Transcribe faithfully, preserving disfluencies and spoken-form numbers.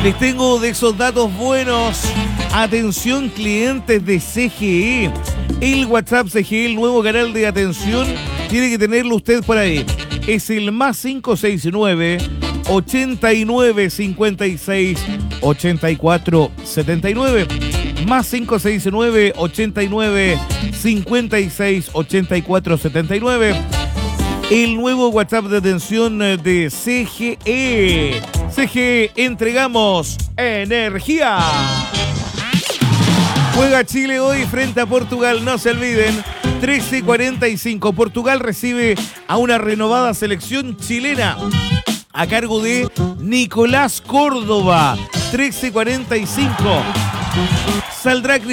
Les tengo de esos datos buenos. Atención clientes de C G E. El WhatsApp C G E, el nuevo canal de atención, tiene que tenerlo usted por ahí. Es el más cinco seis nueve, ochenta y nueve, cincuenta y seis, ochenta y cuatro, setenta y nueve. Más cinco seis nueve, ochenta y nueve, cincuenta y seis, ochenta y cuatro, setenta y nueve. El nuevo WhatsApp de atención de C G E. C G E, entregamos energía. Juega Chile hoy frente a Portugal, no se olviden. trece cuarenta y cinco. Portugal recibe a una renovada selección chilena a cargo de Nicolás Córdoba. trece cuarenta y cinco. Saldrá